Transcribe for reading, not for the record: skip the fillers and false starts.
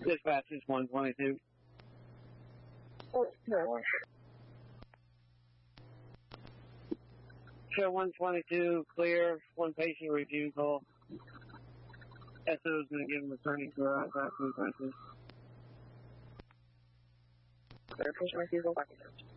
Dispatch is 122. Show 122, clear, one patient refusal. SO is going to give him a turning for back to the crisis. Clear patient refusal, back to